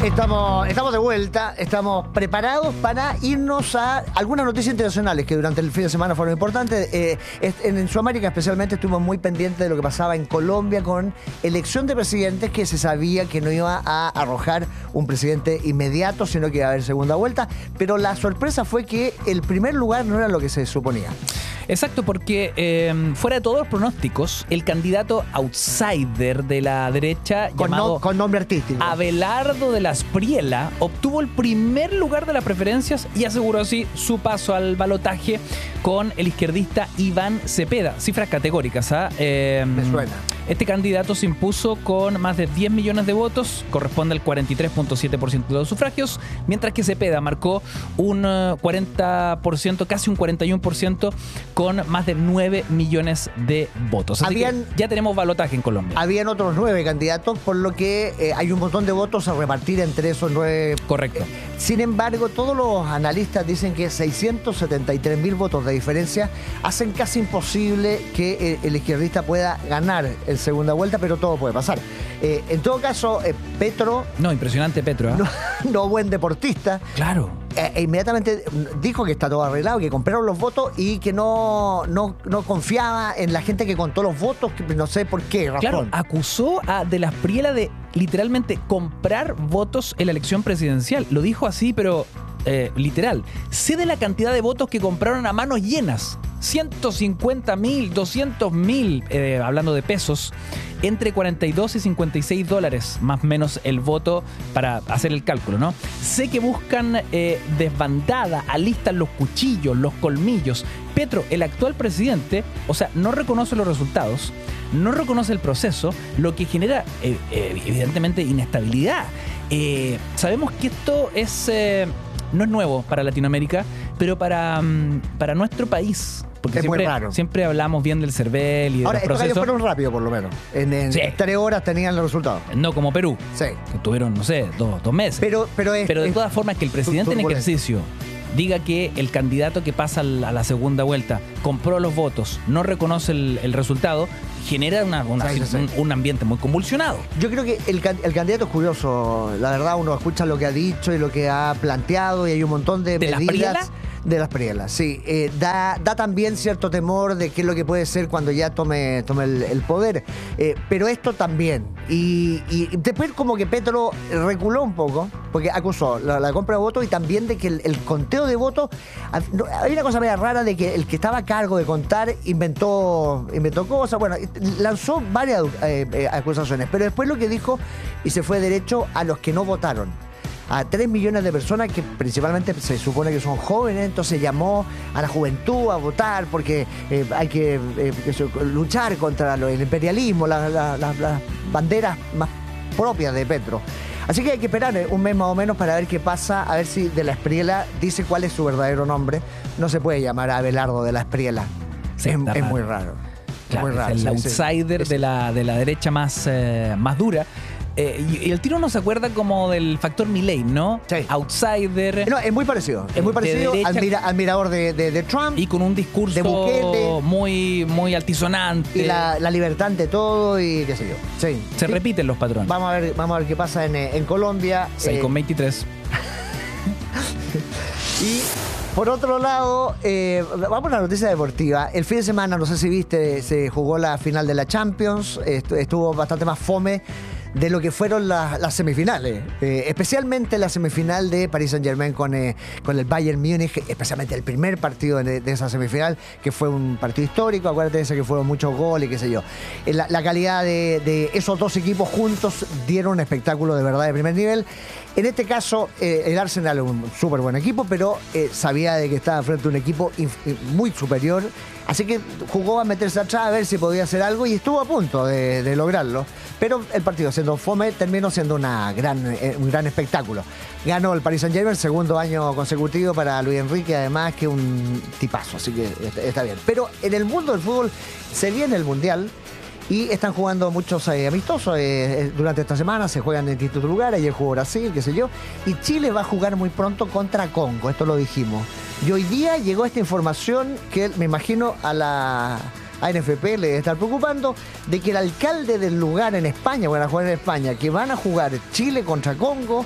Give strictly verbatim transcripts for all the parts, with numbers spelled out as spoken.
Estamos, estamos de vuelta, estamos preparados para irnos a algunas noticias internacionales que durante el fin de semana fueron importantes. Eh, en, en Sudamérica especialmente estuvimos muy pendientes de lo que pasaba en Colombia con elección de presidentes, que se sabía que no iba a arrojar un presidente inmediato, sino que iba a haber segunda vuelta. Pero la sorpresa fue que el primer lugar no era lo que se suponía. Exacto, porque eh, fuera de todos los pronósticos, el candidato outsider de la derecha, Con, llamado no, con nombre artístico, Abelardo de la Espriella, obtuvo el primer lugar de las preferencias y aseguró así su paso al balotaje con el izquierdista Iván Cepeda. Cifras categóricas, ¿ah? ¿eh? Me suena. Este candidato se impuso con más de diez millones de votos, corresponde al cuarenta y tres punto siete por ciento de los sufragios, mientras que Cepeda marcó un cuarenta por ciento, casi un cuarenta y uno por ciento, con más de nueve millones de votos. Así Habían, que ya tenemos balotaje en Colombia. Habían otros nueve candidatos, por lo que eh, hay un montón de votos a repartir entre esos nueve. Correcto. Eh, sin embargo, todos los analistas dicen que seiscientos setenta y tres mil votos de diferencia hacen casi imposible que el, el izquierdista pueda ganar en segunda vuelta, pero todo puede pasar. Eh, en todo caso, eh, Petro... No, impresionante Petro, ¿eh? No, no buen deportista. Claro. E inmediatamente dijo que está todo arreglado, que compraron los votos y que no, no, no confiaba en la gente que contó los votos, que no sé por qué razón. Claro, acusó a De la Espriella de literalmente comprar votos en la elección presidencial. Lo dijo así, pero eh, literal. Sé de la cantidad de votos que compraron a manos llenas. ciento cincuenta mil, doscientos mil, eh, hablando de pesos, entre cuarenta y dos y cincuenta y seis dólares, más o menos el voto para hacer el cálculo, ¿no? Sé que buscan eh, desbandada, alistan los cuchillos, los colmillos. Petro, el actual presidente, o sea, no reconoce los resultados, no reconoce el proceso, lo que genera eh, eh, evidentemente inestabilidad. Eh, sabemos que esto es... Eh, no es nuevo para Latinoamérica, pero para, para nuestro país, porque es siempre, muy raro. siempre hablamos bien del CERVEL y de Ahora, los estos procesos. años fueron rápido, por lo menos. En, en Sí. tres horas tenían los resultados. No como Perú, Sí. que tuvieron, no sé, dos, dos meses. Pero, pero, es, Pero de es- todas formas, que el presidente en turbulento. ejercicio diga que el candidato que pasa a la segunda vuelta compró los votos, no reconoce el, el resultado, genera una, una- Sí, sí, sí. Un, un ambiente muy convulsionado. Yo creo que el, can- el candidato es curioso. La verdad, uno escucha lo que ha dicho y lo que ha planteado, y hay un montón de, ¿De la medidas. Espriella? De las Prielas, sí. Eh, da, da también cierto temor de qué es lo que puede ser cuando ya tome, tome el, el poder. Eh, pero esto también. Y, y después como que Petro reculó un poco, porque acusó la, la compra de votos y también de que el, el conteo de votos... no, hay una cosa media rara de que el que estaba a cargo de contar inventó, inventó cosas. Bueno, lanzó varias eh, eh, acusaciones, pero después lo que dijo, y se fue derecho a los que no votaron. A tres millones de personas que principalmente se supone que son jóvenes, entonces llamó a la juventud a votar porque eh, hay que eh, eso, luchar contra lo- el imperialismo, las la, la, las banderas más propias de Petro. Así que hay que esperar eh, un mes más o menos para ver qué pasa, a ver si De la Espriella dice cuál es su verdadero nombre. No se puede llamar a Abelardo De la Espriella. Sí, es, está es raro. muy raro. Claro, es muy raro. es el sí, sí. outsider Es- de, la, de la derecha más, eh, más dura. Eh, y, y el tiro nos acuerda como del factor Milei, ¿no? Sí. Outsider. No, es muy parecido. Es De muy parecido derecha- al, mira- al mirador de, de- de Trump. Y con un discurso De Bukele. muy, muy altisonante. Y la, la libertad ante todo y qué sé yo. Sí. Se Sí. repiten los patrones. Vamos a ver, vamos a ver qué pasa en, eh, en Colombia. seis Eh, con veintitrés. y por otro lado, eh, vamos a la noticia deportiva. El fin de semana, no sé si viste, se jugó la final de la Champions. Estu- Estuvo bastante más fome de lo que fueron las, las semifinales. Eh, especialmente la semifinal de Paris Saint-Germain con, eh, con el Bayern Múnich, especialmente el primer partido de, de esa semifinal, que fue un partido histórico. Acuérdate de ese que fueron muchos goles, qué sé yo. Eh, La, la calidad de, de esos dos equipos juntos dieron un espectáculo de verdad de primer nivel. En este caso, eh, el Arsenal es un súper buen equipo, pero eh, sabía de que estaba frente a un equipo inf- muy superior. Así que jugó a meterse atrás a ver si podía hacer algo y estuvo a punto de, de lograrlo. Pero el partido, siendo fome, terminó siendo una gran, eh, un gran espectáculo. Ganó el Paris Saint-Germain, segundo año consecutivo para Luis Enrique, además que un tipazo, así que está, está bien. Pero en el mundo del fútbol se viene el Mundial. Y están jugando muchos eh, amistosos eh, durante esta semana, se juegan en distintos lugares, ayer jugó Brasil, qué sé yo, y Chile va a jugar muy pronto contra Congo, esto lo dijimos. Y hoy día llegó esta información que me imagino a la A N F P le debe estar preocupando, de que el alcalde del lugar en España, van a jugar en España, que van a jugar Chile contra Congo,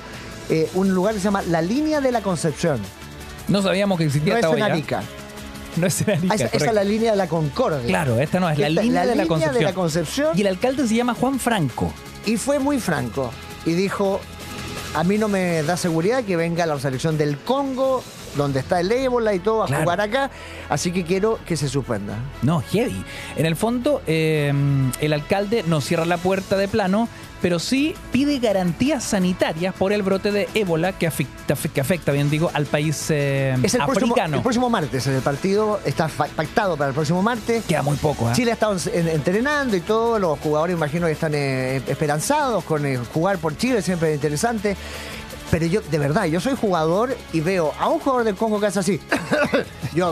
eh, un lugar que se llama La Línea de la Concepción. No sabíamos que existía No es esta en olla. Arica. No es en Arica, Ah, esa, esa es correcto. la línea de la Concordia. Claro, esta no, es la Esta- línea, de, la línea Concepción. de la Concepción. Y el alcalde se llama Juan Franco. Y fue muy franco. Y dijo, a mí no me da seguridad que venga la selección del Congo, donde está el ébola y todo, a Claro. jugar acá. Así que quiero que se suspenda. No, heavy. En el fondo, eh, el alcalde no cierra la puerta de plano, pero sí pide garantías sanitarias por el brote de ébola que afecta, que afecta bien digo, al país eh, Es el próximo, africano. el próximo martes. El partido está fa- pactado para el próximo martes. Queda muy poco, ¿eh? Chile ha estado en- entrenando y todo, los jugadores imagino que están eh, esperanzados con eh, jugar por Chile, siempre es interesante. Pero yo, de verdad, yo soy jugador y veo a un jugador del Congo que hace así. yo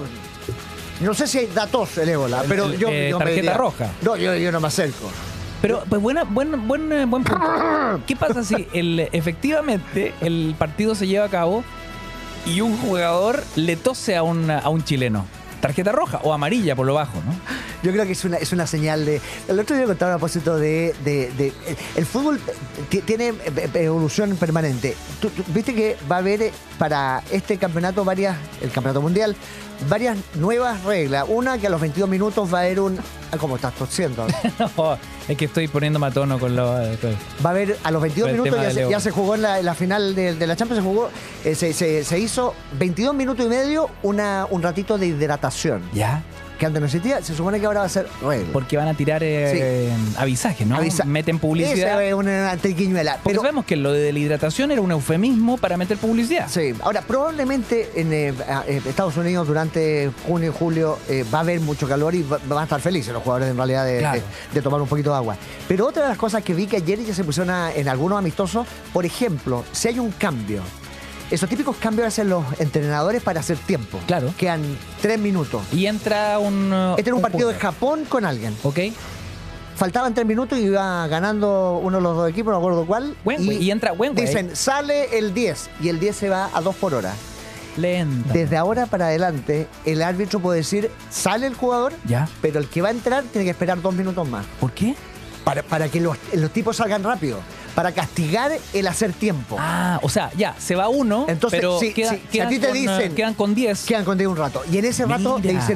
no sé si da tos el ébola, pero El- yo, eh, yo me tarjeta diría- roja. No, yo, yo no me acerco. Pero, pues, buena, buen, buen, eh, buen punto. ¿Qué pasa si el, efectivamente el partido se lleva a cabo y un jugador le tose a un, a un chileno? Tarjeta roja o amarilla por lo bajo, ¿no? Yo creo que es una, es una señal de... El otro día contaba a propósito de, de, de- El fútbol t- tiene eh, evolución permanente. Tú- tú ¿Viste que va a haber eh, para este campeonato varias... El campeonato mundial, varias nuevas reglas. Una que a los veintidós minutos va a haber un... Ah, ¿cómo estás tosiendo? No, es que estoy poniéndome a tono con lo... con- Va a haber a los veintidós Por el minutos, tema ya del se, ébola. ya se jugó en la, en la final de, de la Champions, se jugó, eh, se, se- se hizo veintidós minutos y medio una, un ratito de hidratación, ¿Ya? que antes no existía, se supone que ahora va a ser regla. Porque van a tirar eh, avisajes, ¿no? Avisa- Meten publicidad. Esa es una triquiñuela. Porque Pero, sabemos que lo de la hidratación era un eufemismo para meter publicidad. sí, ahora probablemente en eh, a- eh, Estados Unidos durante junio y julio eh, va a haber mucho calor y va- van a estar felices los jugadores en realidad de, Claro. de- de tomar un poquito de agua. Pero otra de las cosas que vi que ayer ya se pusieron a- en algunos amistosos, por ejemplo, si hay un cambio, esos típicos cambios que hacen los entrenadores para hacer tiempo. Claro. Quedan tres minutos. Y entra un... uh, Este era un partido de jugador. Japón con alguien. ¿Ok? Faltaban tres minutos y iba ganando uno de los dos equipos, no me acuerdo cuál. Wenwei, y entra Wenwei. Dicen, sale el diez y el diez se va a dos por hora. Lenta. Desde ahora para adelante, el árbitro puede decir, sale el jugador, ¿Ya? pero el que va a entrar tiene que esperar dos minutos más. ¿Por qué? Para, para que los, los tipos salgan rápido. Para castigar el hacer tiempo. Ah, o sea, ya, se va uno, Entonces, pero si- queda- si- si a quedan, ti te con, eh, dicen- quedan con diez. Quedan contigo un rato. Y en ese rato Mira. le dicen,